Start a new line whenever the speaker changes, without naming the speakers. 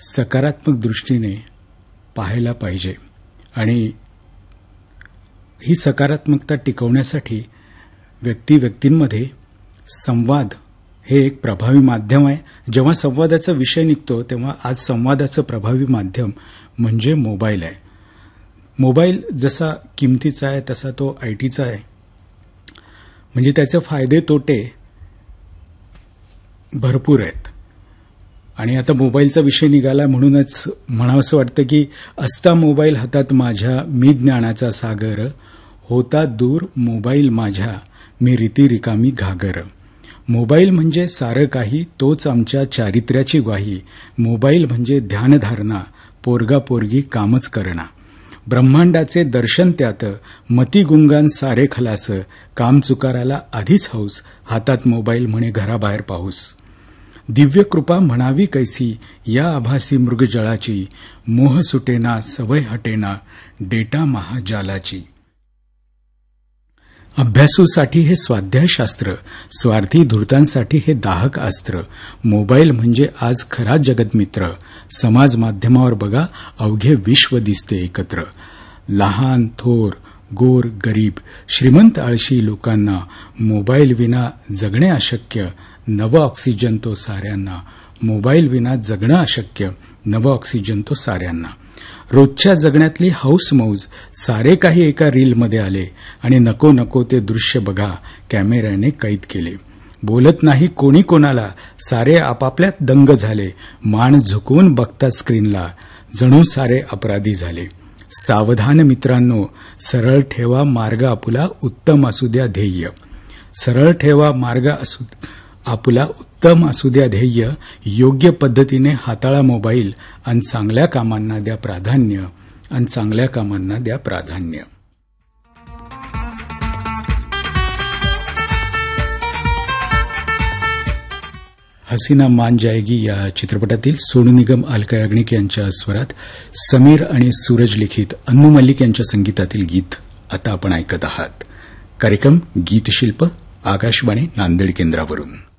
सकारात्मक दृष्टीने पाहायला पाहिजे आणि ही सकारात्मकता टिकवण्यासाठी व्यक्तींमध्ये संवाद हे एक प्रभावी माध्यम आहे. जेव्हा संवादाचा विषय निघतो तेव्हा आज संवादाचं प्रभावी माध्यम म्हणजे मोबाईल आहे. मोबाईल जसा किमतीचा आहे तसा तो आयटीचा आहे. म्हणजे त्याचे फायदे तोटे भरपूर आहेत. आणि आता मोबाईलचा विषय निघाला म्हणूनच म्हणावंसं वाटतं की असता मोबाईल हातात माझ्या मी ज्ञानाचा सागर, होता दूर मोबाईल माझ्या मी रीती रिकामी घागर. मोबाईल म्हणजे सारं काही, तोच आमच्या चारित्र्याची ग्वाही. मोबाईल म्हणजे ध्यानधारणा, पोरगा पोरगी कामच करणा. ब्रह्मांडाचे दर्शन त्यात, मती गुंगान सारे खलास. काम चुकाराला आधीच हौस, हातात मोबाईल म्हणे घराबाहेर पाऊस. दिव्य कृपा म्हणावी कैसी, या आभासी मृगजळाची. मोह सुटेना सवय हटेना, डेटा महाजालाची. अभ्यासूसाठी हे स्वाध्यायशास्त्र, स्वार्थी धूर्तांसाठी हे दाहक अस्त्र. मोबाईल म्हणजे आज खरा जगतमित्र. समाज माध्यमावर बघा अवघे विश्व दिसते एकत्र. लहान थोर, गोर गरीब, श्रीमंत आळशी लोकांना मोबाईल विना जगणे अशक्य. नवं ऑक्सिजन तो साऱ्यांना. मोबाईल विना जगणं अशक्य, नवं ऑक्सिजन तो साऱ्यांना. रोजच्या जगण्यातली हौस मौज सारे काही एका रीलमध्ये आले आणि नको नको ते दृश्य बघा कॅमेऱ्याने कैद केले. बोलत नाही कोणी कोणाला, सारे आपापल्यात दंग झाले. मान झुकवून बघतात स्क्रीनला, जणू सारे अपराधी झाले. सावधान मित्रांनो, सरळ ठेवा मार्ग आपुला, उत्तम असू द्या ध्येय. सरळ ठेवा मार्ग आपुला, उत्तम असू द्या ध्येय. योग्य पद्धतीने हाताळा मोबाईल आणि चांगल्या कामांना द्या प्राधान्य, आणि चांगल्या कामांना द्या प्राधान्य. हसीना मान जाएगी या चित्रपटातील सोनू निगम, अलका याग्निक यांच्या स्वरात समीर आणि सूरज लिखित अन्नू मल्लिक यांच्या संगीतातील गीत आता आपण ऐकत आहात. कार्यक्रम गीतशिल्प आकाशवाणी नांदेड केंद्रावरून.